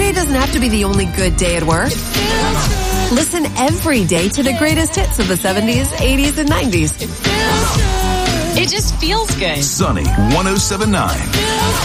day doesn't have to be the only good day at work. Listen every day to the greatest hits of the 70s, 80s, and 90s. It just feels good. Sunny 107.9.